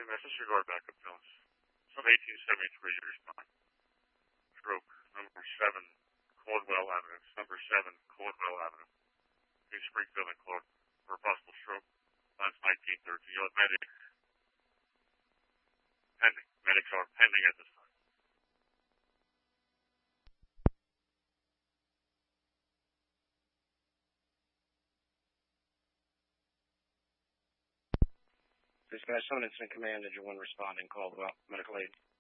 Disregard backup Jones. Some 1873 you respond. Stroke, number 7, Caldwell Avenue. Number 7, Caldwell Avenue. In Springfield and Clark. For a possible stroke. Last 1913. You're medic. Pending. Medics are pending at this time. Dispatch, Summon Incident Command, Engine 1 responding, Caldwell, medical aid.